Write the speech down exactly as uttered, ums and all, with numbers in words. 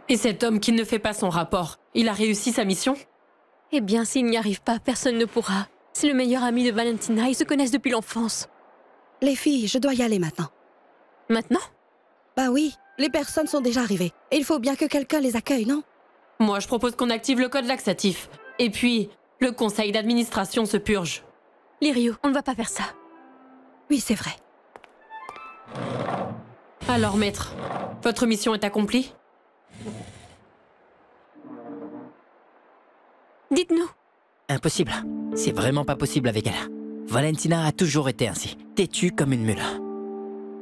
Et cet homme qui ne fait pas son rapport, il a réussi sa mission? Eh bien, s'il n'y arrive pas, personne ne pourra. C'est le meilleur ami de Valentina, ils se connaissent depuis l'enfance. Les filles, je dois y aller maintenant. Maintenant? Bah oui, les personnes sont déjà arrivées. Et il faut bien que quelqu'un les accueille, non? Moi, je propose qu'on active le code laxatif. Et puis, le conseil d'administration se purge. Lirio, on ne va pas faire ça. Oui, c'est vrai. Alors, maître, votre mission est accomplie? Dites-nous. Impossible. C'est vraiment pas possible avec elle. Valentina a toujours été ainsi, têtue comme une mule.